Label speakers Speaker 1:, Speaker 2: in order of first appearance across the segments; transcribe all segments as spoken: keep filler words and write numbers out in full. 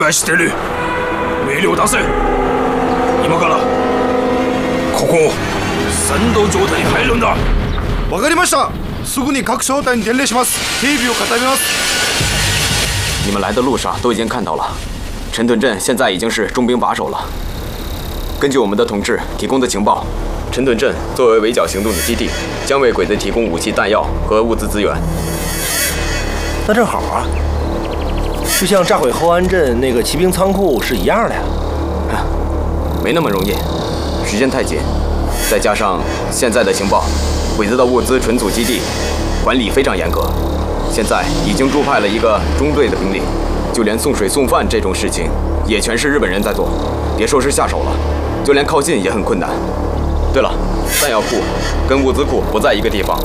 Speaker 1: 返してる。命令を出せ。今からここ戦闘状態に入るんだ。
Speaker 2: わかりました。すぐに各小隊に伝令します。警備を固めます。
Speaker 3: 你们来的路上都已经看到了，陈屯镇现在已经是重兵把守了。根据我们的同志提供的情报，陈屯镇作为围剿行动的基地，将为鬼子提供武器、弹药和物资资源。
Speaker 4: 那正好啊，就像炸毁后安镇那个骑兵仓库是一样的呀。
Speaker 3: 啊，没那么容易，时间太紧，再加上现在的情报，鬼子的物资存储基地管理非常严格。现在已经驻派了一个中队的兵力，就连送水送饭这种事情，也全是日本人在做。别说是下手了，就连靠近也很困难。对了，弹药库跟物资库不在一个地方。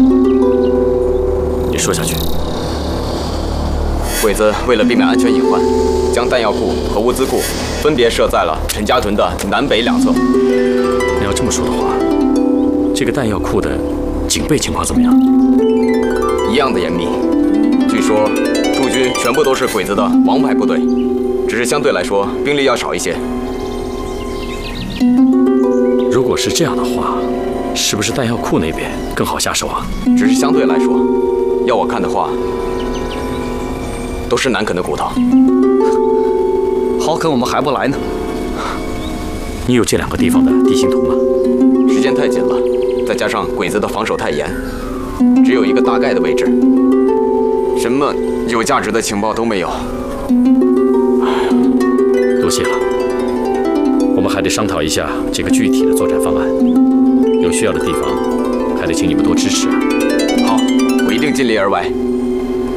Speaker 5: 你说下去。
Speaker 3: 鬼子为了避免安全隐患，将弹药库和物资库分别设在了陈家屯的南北两侧。
Speaker 5: 你要这么说的话，这个弹药库的警备情况怎么样？
Speaker 3: 一样的严密。据说驻军全部都是鬼子的王牌部队，只是相对来说兵力要少一些。
Speaker 5: 如果是这样的话，是不是弹药库那边更好下手啊？
Speaker 3: 只是相对来说，要我看的话，都是难啃的骨头。
Speaker 6: 好啃我们还不来呢。
Speaker 5: 你有这两个地方的地形图吗？
Speaker 3: 时间太紧了，再加上鬼子的防守太严，只有一个大概的位置，什么有价值的情报都没有。
Speaker 5: 多谢了，我们还得商讨一下这个具体的作战方案。有需要的地方，还得请你们多支持啊。
Speaker 3: 好，我一定尽力而为。